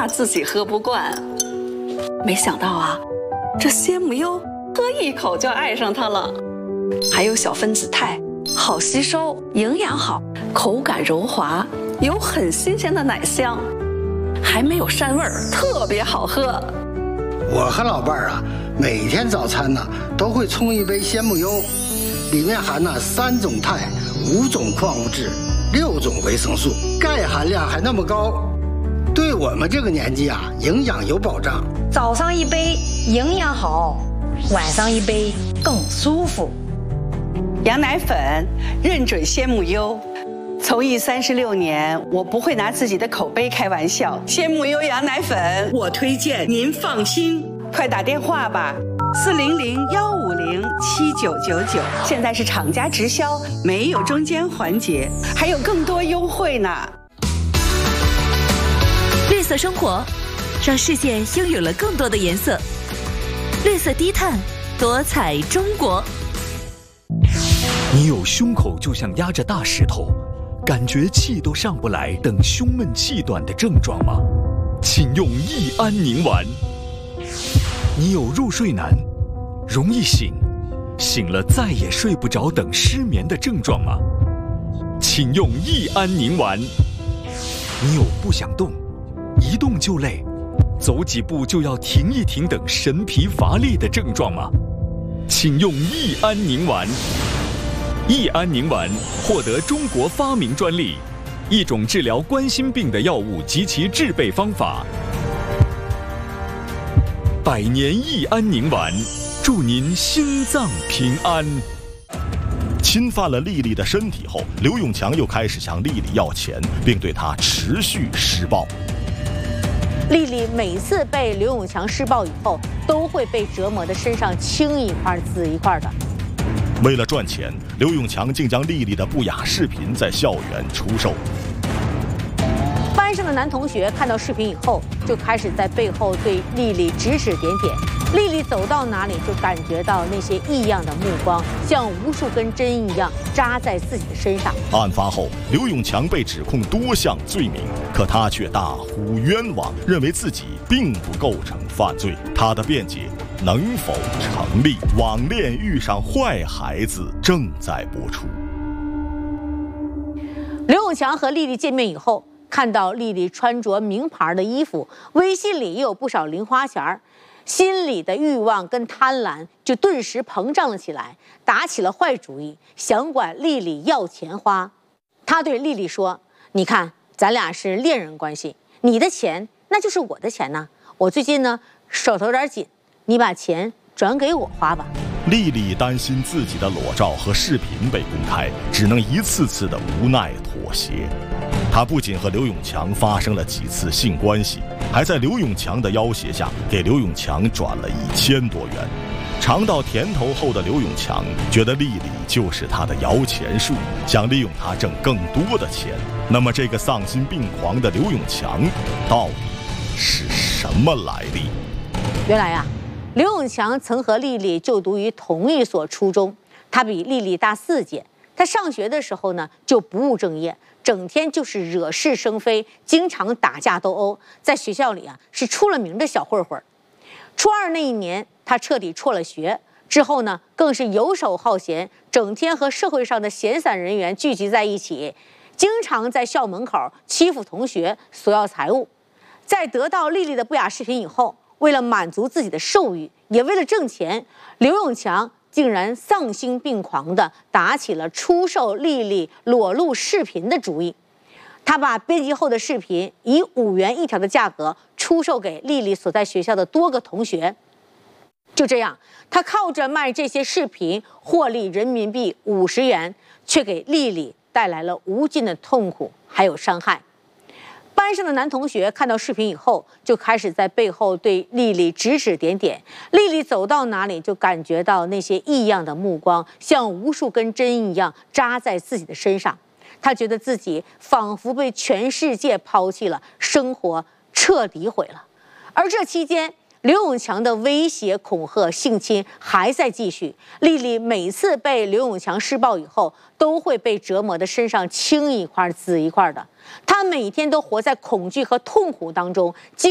怕自己喝不惯。没想到啊，这鲜母优喝一口就爱上它了。还有小分子肽，好吸收，营养好，口感柔滑，有很新鲜的奶香，还没有膻味儿，特别好喝。 我和老伴儿啊，每天早餐呢都会冲一杯鲜母优，里面含了3种肽、5种矿物质、6种维生素，钙含量还那么高，对我们这个年纪啊，营养有保障。 早上一杯营养好，晚上一杯更舒服。 羊奶粉认准鲜母优。从艺36年，我不会拿自己的口碑开玩笑。鲜母优羊奶粉，我推荐，您放心。快打电话吧，400-150-7999。现在是厂家直销，没有中间环节，还有更多优惠呢。 绿色生活，让世界拥有了更多的颜色。绿色低碳，多彩中国。 你有胸口就像压着大石头，感觉气都上不来等胸闷气短的症状吗？请用益安宁丸。你有入睡难，容易醒，醒了再也睡不着等失眠的症状吗？请用益安宁丸。你有不想动，一动就累，走几步就要停一停等神疲乏力的症状吗？请用益安宁丸。益安宁丸获得中国发明专利，一种治疗冠心病的药物及其制备方法。100年益安宁丸，祝您心脏平安。 侵犯了丽丽的身体后，刘永强又开始向丽丽要钱，并对她持续施暴。 丽丽每次被刘永强施暴以后，都会被折磨得身上青一块紫一块的。 为了赚钱，刘永强竟将丽丽的不雅视频在校园出售。 班上的男同学看到视频以后，就开始在背后对丽丽指指点点。丽丽走到哪里，就感觉到那些异样的目光，像无数根针一样扎在自己的身上。 案发后，刘永强被指控多项罪名，可他却大呼冤枉，认为自己并不构成犯罪。他的辩解能否成立？网恋遇上坏孩子正在播出。 刘永强和丽丽见面以后，看到丽丽穿着名牌的衣服，微信里也有不少零花钱，心里的欲望跟贪婪就顿时膨胀了起来，打起了坏主意，想管丽丽要钱花。他对丽丽说：“你看，咱俩是恋人关系，你的钱那就是我的钱呐。我最近呢手头有点紧，你把钱转给我花吧。” 丽丽担心自己的裸照和视频被公开，只能一次次的无奈妥协。她不仅和刘永强发生了几次性关系，还在刘永强的要挟下给刘永强转了1000多元。尝到甜头后的刘永强觉得丽丽就是他的摇钱树，想利用她挣更多的钱。那么这个丧心病狂的刘永强到底是什么来历？ 原来啊，刘永强曾和丽丽就读于同一所初中，他比丽丽大4届。他上学的时候呢，就不务正业，整天就是惹是生非，经常打架斗殴，在学校里啊是出了名的小混混。初2那一年，他彻底辍了学，之后呢，更是游手好闲，整天和社会上的闲散人员聚集在一起，经常在校门口欺负同学，索要财物。在得到丽丽的不雅视频以后，为了满足自己的兽欲，也为了挣钱，刘永强竟然丧心病狂地打起了出售丽丽裸露视频的主意。他把编辑后的视频以5元1条的价格出售给丽丽所在学校的多个同学。就这样，他靠着卖这些视频获利人民币50元，却给丽丽带来了无尽的痛苦还有伤害。班上的男同学看到视频以后，就开始在背后对丽丽指指点点。丽丽走到哪里，就感觉到那些异样的目光，像无数根针一样扎在自己的身上。她觉得自己仿佛被全世界抛弃了，生活彻底毁了。而这期间，刘永强的威胁、恐吓、性侵还在继续。丽丽每次被刘永强施暴以后，都会被折磨得身上青一块紫一块的。她每天都活在恐惧和痛苦当中。